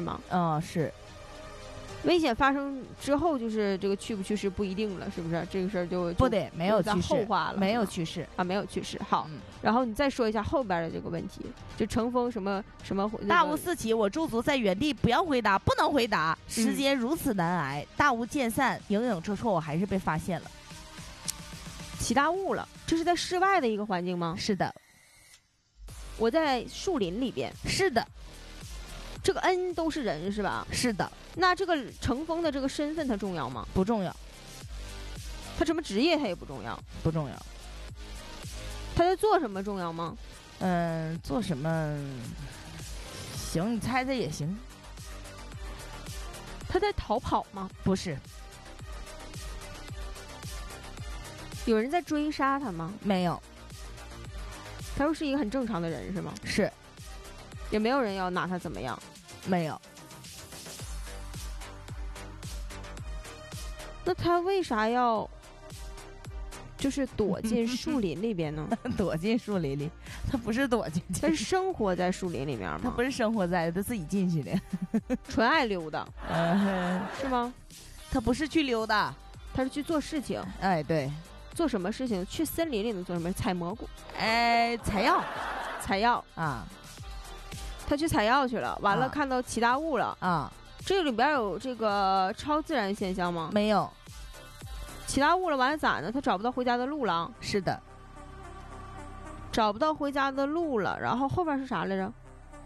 吗？ 是。 危险发生之后，就是这个去不去世不一定了，是不是？这个事儿就不得没有去世， 后话了， 没有去世啊，没有去世。好，然后你再说一下后边的这个问题，就乘风什么什么、 大雾四起，我驻足在原地，不要回答，不能回答。时间如此难挨，大雾渐散，影影绰绰，我还是被发现了， 起大雾了。这是在室外的一个环境吗？ 是的。 我在树林里边。 是的。 这个 N 都是人是吧？ 是的。 那这个乘风的这个身份它重要吗？ 不重要。 他什么职业他也不重要？ 不重要。 他在做什么重要吗？ 做什么？行，你猜猜也行。 他在逃跑吗？ 不是。 有人在追杀他吗？ 没有。 他又是一个很正常的人是吗？ 是。 也没有人要拿他怎么样？ 没有。 那他为啥要就是躲进树林里边呢？ 躲进树林里，他不是躲进去， 他是生活在树林里面吗？ 他不是生活在，他自己进去的， 纯爱溜达，是吗？ 他不是去溜达， 他是去做事情。 哎，对， 做什么事情？去森林里能做什么？采蘑菇？ 采药， 采药啊。 他去采药去了，完了看到起大雾了啊！ 这里边有这个超自然现象吗？ 没有。 起大雾了，完了咋呢？他找不到回家的路了。 是的， 找不到回家的路了。然后后边是啥来着？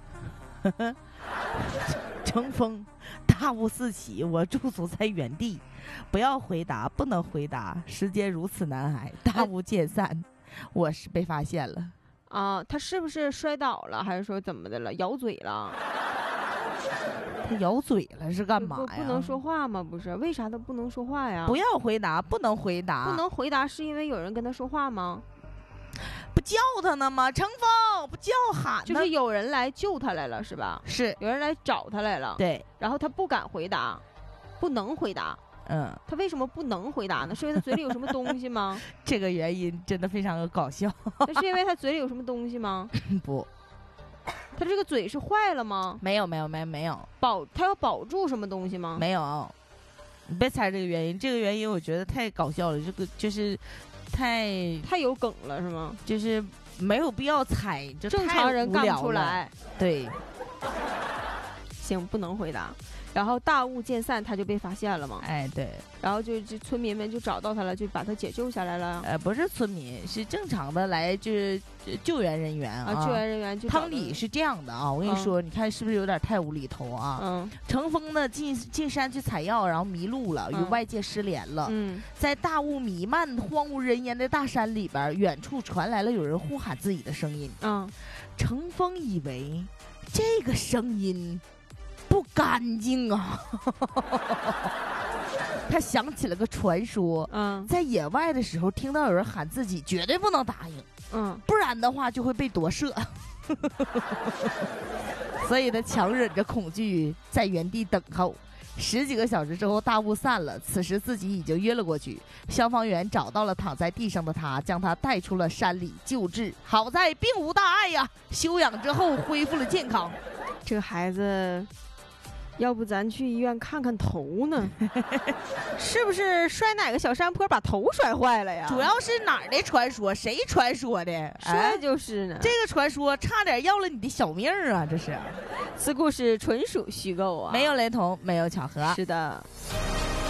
乘风，大雾四起，我驻足在原地，不要回答，不能回答。时间如此难挨，大雾渐散，我是被发现了。 啊，他是不是摔倒了，还是说怎么的了？咬嘴了？ 他咬嘴了是干嘛呀？ 不能说话吗？不是，为啥他不能说话呀？ 不要回答，不能回答。 不能回答是因为有人跟他说话吗？ 不叫他呢吗？乘风，不叫喊， 就是有人来救他来了，是吧？ 是， 有人来找他来了。 对， 然后他不敢回答，不能回答。他为什么不能回答呢？是因为他嘴里有什么东西吗？ 这个原因真的非常的搞笑。 那是因为他嘴里有什么东西吗？ 不， 他这个嘴是坏了吗？ 没有。 他要保住什么东西吗？ 没有。你别猜这个原因，这个原因我觉得太搞笑了，这个就是太有梗了，是吗？ 就是没有必要猜，就正常人干不出来。 对， 行，不能回答。然后大雾渐散，他就被发现了嘛。 哎，对。 然后就村民们就找到他了，就把他解救下来了。 不是村民，是正常的来就是救援人员啊。 救援人员就汤里是这样的啊，我跟你说，你看是不是有点太无厘头啊？乘风的进山去采药，然后迷路了，与外界失联了。在大雾弥漫、荒无人烟的大山里边，远处传来了有人呼喊自己的声音。乘风以为这个声音不干净啊。他想起了个传说，在野外的时候听到有人喊自己，绝对不能答应，不然的话就会被夺舍。所以他强忍着恐惧在原地等候。10几个小时之后，大雾散了，此时自己已经晕了过去。消防员找到了躺在地上的他，将他带出了山里救治。好在并无大碍呀，休养之后恢复了健康。 这个孩子，要不咱去医院看看头呢？是不是摔哪个小山坡把头摔坏了呀？ 主要是哪儿的传说？谁传说的？ 说就是呢。 这个传说差点要了你的小命啊！这是， 此故事纯属虚构啊， 没有雷同，没有巧合。 是的。